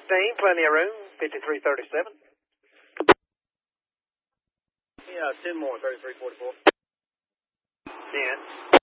plenty of room, 5337. Yeah, 10 more, 3344. 10.